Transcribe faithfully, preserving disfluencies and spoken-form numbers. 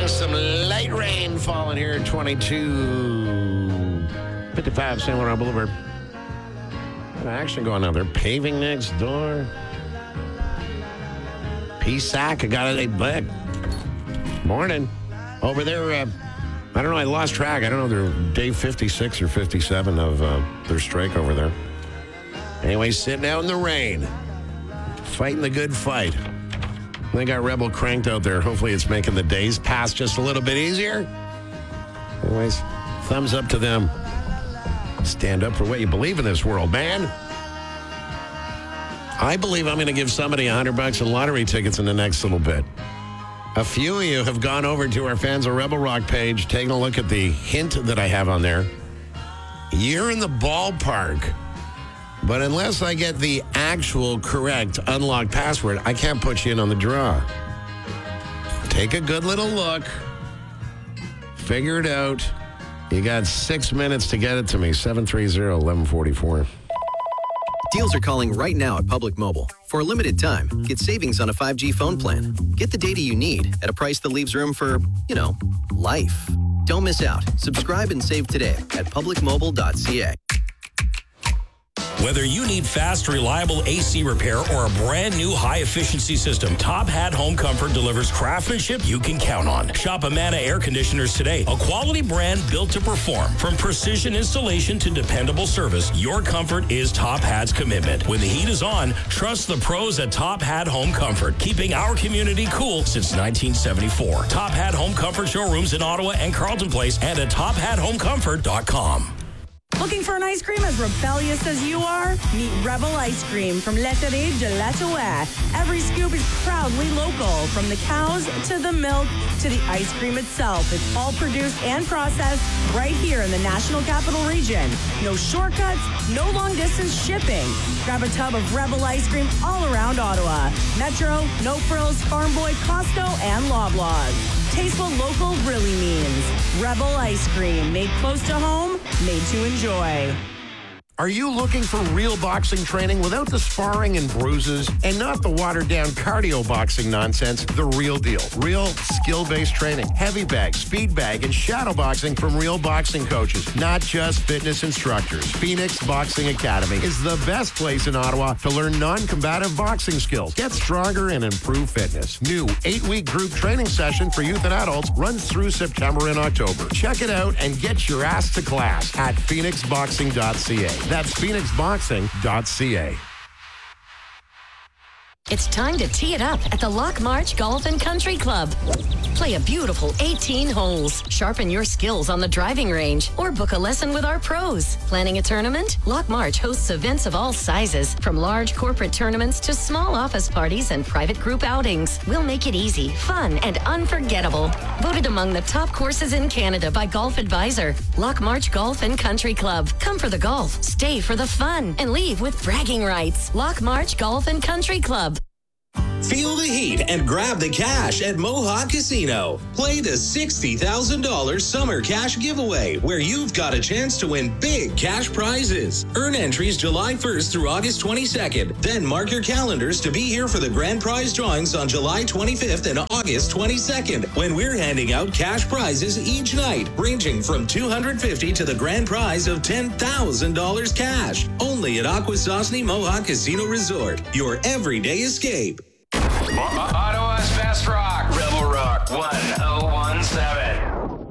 Just some light rain falling here at twenty-two fifty-five San Juan Boulevard. Got action going on there. Paving next door. P-Sac, I got it. Hey, morning. Over there, uh, I don't know, I lost track. I don't know, they're day fifty-six or fifty-seven of uh, their strike over there. Anyway, sitting out in the rain. Fighting the good fight. They got Rebel cranked out there. Hopefully it's making the days pass just a little bit easier. Anyways, thumbs up to them. Stand up for what you believe in this world, man. I believe I'm going to give somebody a hundred bucks in lottery tickets in the next little bit. A few of you have gone over to our Fans of Rebel Rock page, taking a look at the hint that I have on there. You're in the ballpark. But unless I get the actual correct unlocked password, I can't put you in on the draw. Take a good little look. Figure it out. You got six minutes to get it to me. seven three zero, one one four four. Deals are calling right now at Public Mobile. For a limited time, get savings on a five G phone plan. Get the data you need at a price that leaves room for, you know, life. Don't miss out. Subscribe and save today at public mobile dot c a. Whether you need fast, reliable A C repair or a brand new high-efficiency system, Top Hat Home Comfort delivers craftsmanship you can count on. Shop Amana Air Conditioners today, a quality brand built to perform. From precision installation to dependable service, your comfort is Top Hat's commitment. When the heat is on, trust the pros at Top Hat Home Comfort, keeping our community cool since nineteen seventy-four. Top Hat Home Comfort showrooms in Ottawa and Carleton Place and at top hat home comfort dot com. Looking for an ice cream as rebellious as you are? Meet Rebel Ice Cream from Letterie Gelatoa. Every scoop is proudly local, from the cows to the milk to the ice cream itself. It's all produced and processed right here in the National Capital Region. No shortcuts, no long-distance shipping. Grab a tub of Rebel Ice Cream all around Ottawa. Metro, No Frills, Farm Boy, Costco, and Loblaws. Taste what local really means. Rebel Ice Cream, made close to home, made to enjoy. Are you looking for real boxing training without the sparring and bruises and not the watered-down cardio boxing nonsense? The real deal. Real skill-based training. Heavy bag, speed bag, and shadow boxing from real boxing coaches, not just fitness instructors. Phoenix Boxing Academy is the best place in Ottawa to learn non-combative boxing skills, get stronger, and improve fitness. New eight-week group training session for youth and adults runs through September and October. Check it out and get your ass to class at phoenix boxing dot c a. That's phoenix boxing dot c a. It's time to tee it up at the Lock March Golf and Country Club. Play a beautiful eighteen holes, sharpen your skills on the driving range, or book a lesson with our pros. Planning a tournament? Lock March hosts events of all sizes, from large corporate tournaments to small office parties and private group outings. We'll make it easy, fun, and unforgettable. Voted among the top courses in Canada by Golf Advisor. Lock March Golf and Country Club. Come for the golf, stay for the fun, and leave with bragging rights. Lock March Golf and Country Club. Feel the heat and grab the cash at Mohawk Casino. Play the sixty thousand dollars Summer Cash Giveaway, where you've got a chance to win big cash prizes. Earn entries July first through August twenty-second. Then mark your calendars to be here for the grand prize drawings on July twenty-fifth and August twenty-second, when we're handing out cash prizes each night, ranging from two hundred fifty dollars to the grand prize of ten thousand dollars cash. Only at Akwesasne Mohawk Casino Resort, your everyday escape. Ottawa's best rock. Rebel Rock one